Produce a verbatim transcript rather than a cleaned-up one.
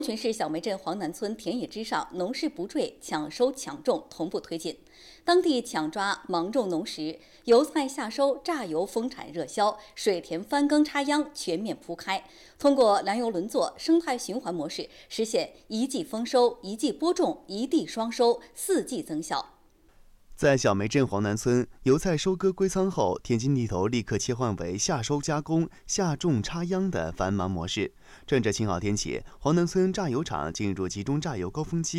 群市小梅镇黄南村田野之上，农事不坠，抢收抢种同步推进。当地抢抓芒种农时，油菜夏收、榨油丰产热销，水田翻耕插秧全面铺开。通过粮油轮作、生态循环模式，实现一季丰收、一季播种、一地双收、四季增效。 在小梅镇黄南村，油菜收割归仓后，田间地头立刻切换为夏收加工、夏种插秧的繁忙模式。趁着晴好天气，黄南村榨油厂进入集中榨油高峰期。